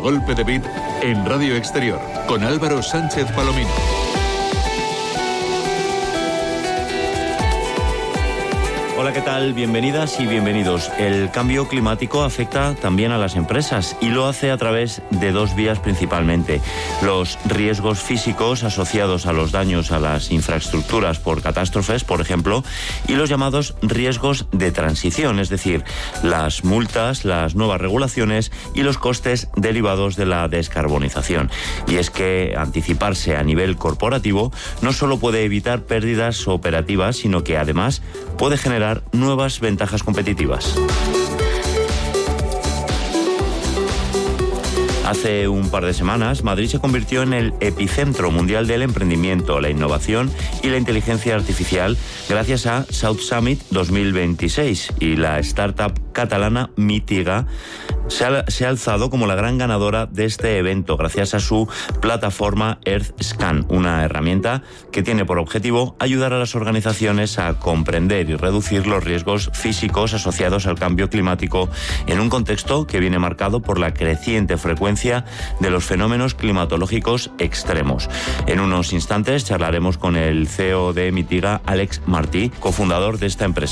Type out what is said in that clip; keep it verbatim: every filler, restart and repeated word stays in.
Golpe de Beat en Radio Exterior con Álvaro Sánchez Palomino. Hola, ¿qué tal? Bienvenidas y bienvenidos. El cambio climático afecta también a las empresas y lo hace a través de dos vías principalmente. Los riesgos físicos asociados a los daños a las infraestructuras por catástrofes, por ejemplo, y los llamados riesgos de transición, es decir, las multas, las nuevas regulaciones y los costes derivados de la descarbonización. Y es que anticiparse a nivel corporativo no solo puede evitar pérdidas operativas, sino que además puede generar nuevas ventajas competitivas. Hace un par de semanas, Madrid se convirtió en el epicentro mundial del emprendimiento, la innovación y la inteligencia artificial gracias a South Summit dos mil veintiséis, y la startup catalana Mitiga se ha, se ha alzado como la gran ganadora de este evento gracias a su plataforma EarthScan, una herramienta que tiene por objetivo ayudar a las organizaciones a comprender y reducir los riesgos físicos asociados al cambio climático en un contexto que viene marcado por la creciente frecuencia de los fenómenos climatológicos extremos. En unos instantes charlaremos con el C E O de Mitiga, Àlex Martí, cofundador de esta empresa.